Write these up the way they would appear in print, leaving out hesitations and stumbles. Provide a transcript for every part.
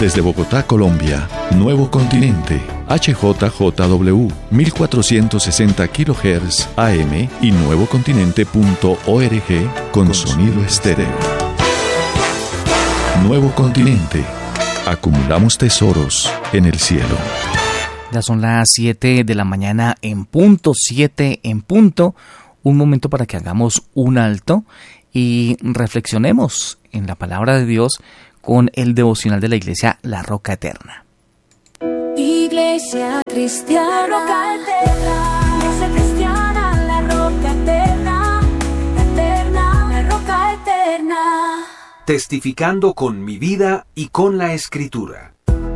Desde Bogotá, Colombia, Nuevo Continente, HJJW, 1460 kHz AM y nuevocontinente.org con sonido estéreo. Nuevo Continente. Acumulamos tesoros en el cielo. Ya son las 7 de la mañana en punto, 7 en punto. Un momento para que hagamos un alto y reflexionemos en la palabra de Dios con el devocional de la Iglesia La Roca Eterna. Iglesia Cristiana, Roca Eterna, Iglesia Cristiana, La Roca Eterna, Eterna, La Roca Eterna. Testificando con mi vida y con la Escritura.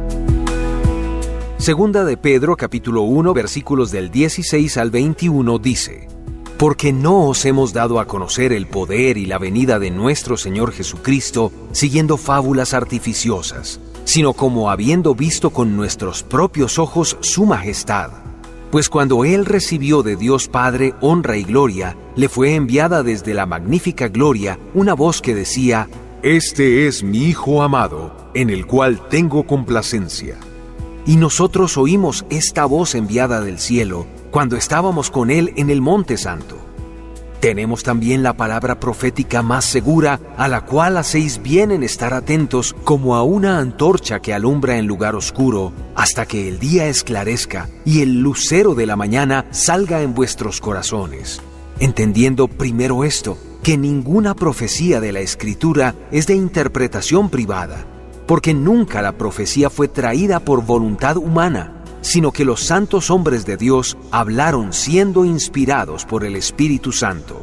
Segunda de Pedro, capítulo 1, versículos del 16 al 21 dice: Porque no os hemos dado a conocer el poder y la venida de nuestro Señor Jesucristo siguiendo fábulas artificiosas, sino como habiendo visto con nuestros propios ojos su majestad. Pues cuando Él recibió de Dios Padre honra y gloria, le fue enviada desde la magnífica gloria una voz que decía: Este es mi Hijo amado, en el cual tengo complacencia. Y nosotros oímos esta voz enviada del cielo, cuando estábamos con Él en el Monte Santo. Tenemos también la palabra profética más segura, a la cual hacéis bien en estar atentos como a una antorcha que alumbra en lugar oscuro, hasta que el día esclarezca y el lucero de la mañana salga en vuestros corazones. Entendiendo primero esto, que ninguna profecía de la Escritura es de interpretación privada, porque nunca la profecía fue traída por voluntad humana, sino que los santos hombres de Dios hablaron siendo inspirados por el Espíritu Santo.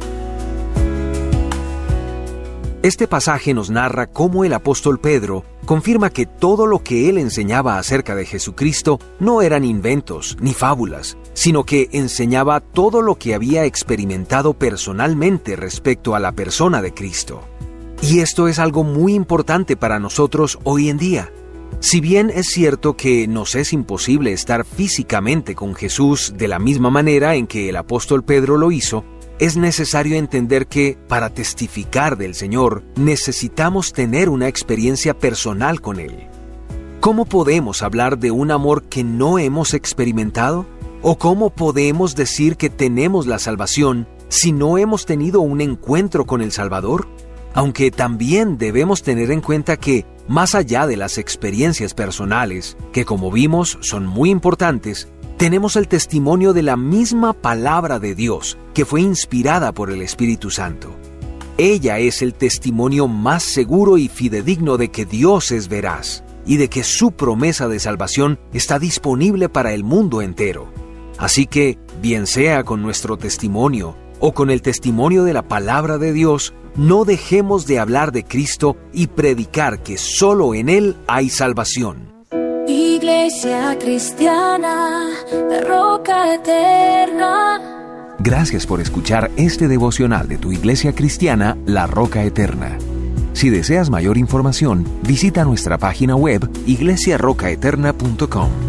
Este pasaje nos narra cómo el apóstol Pedro confirma que todo lo que él enseñaba acerca de Jesucristo no eran inventos ni fábulas, sino que enseñaba todo lo que había experimentado personalmente respecto a la persona de Cristo. Y esto es algo muy importante para nosotros hoy en día. Si bien es cierto que nos es imposible estar físicamente con Jesús de la misma manera en que el apóstol Pedro lo hizo, es necesario entender que, para testificar del Señor, necesitamos tener una experiencia personal con Él. ¿Cómo podemos hablar de un amor que no hemos experimentado? ¿O cómo podemos decir que tenemos la salvación si no hemos tenido un encuentro con el Salvador? Aunque también debemos tener en cuenta que, más allá de las experiencias personales, que como vimos son muy importantes, tenemos el testimonio de la misma palabra de Dios, que fue inspirada por el Espíritu Santo. Ella es el testimonio más seguro y fidedigno de que Dios es veraz, y de que su promesa de salvación está disponible para el mundo entero. Así que, bien sea con nuestro testimonio, o con el testimonio de la palabra de Dios, no dejemos de hablar de Cristo y predicar que solo en Él hay salvación. Iglesia Cristiana, La Roca Eterna. Gracias por escuchar este devocional de tu Iglesia Cristiana, La Roca Eterna. Si deseas mayor información, visita nuestra página web iglesiarrocaeterna.com.